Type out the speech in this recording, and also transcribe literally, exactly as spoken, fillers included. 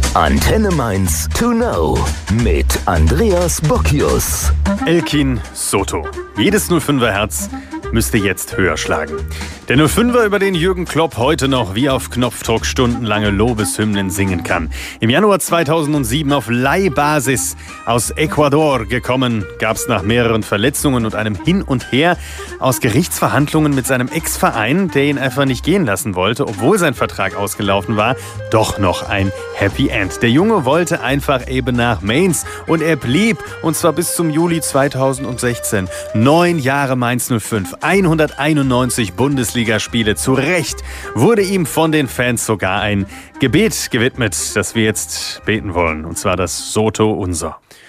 Antenne Mainz to know mit Andreas Bockius. Elkin Soto. Jedes null fünfer Herz müsste jetzt höher schlagen. Der null fünfer, über den Jürgen Klopp heute noch wie auf Knopfdruck stundenlange Lobeshymnen singen kann. Im Januar zweitausendsieben auf Leihbasis aus Ecuador gekommen, gab es nach mehreren Verletzungen und einem Hin und Her aus Gerichtsverhandlungen mit seinem Ex-Verein, der ihn einfach nicht gehen lassen wollte, obwohl sein Vertrag ausgelaufen war, doch noch ein Happy End. Der Junge wollte einfach eben nach Mainz und er blieb, und zwar bis zum Juli zweitausendsechzehn. Neun Jahre Mainz null fünf, hunderteinundneunzig Bundesligaspiele. Zu Recht wurde ihm von den Fans sogar ein Gebet gewidmet, das wir jetzt beten wollen, und zwar das Soto Unser.